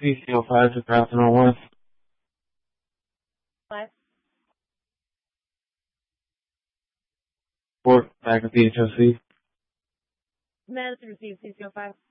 CCO5 to Crossing on 1. 5. Report back at the HOC. Command to receive CCO5.